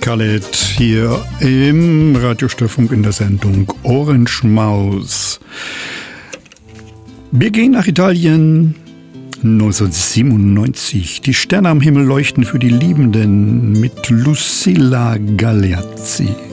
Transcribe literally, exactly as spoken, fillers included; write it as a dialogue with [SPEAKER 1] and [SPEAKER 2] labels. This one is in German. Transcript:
[SPEAKER 1] Khaled hier im Radiostörfunk in der Sendung Orange Maus. Wir gehen nach Italien. neunzehnhundertsiebenundneunzig. Die Sterne am Himmel leuchten für die Liebenden mit Lucilla Galeazzi.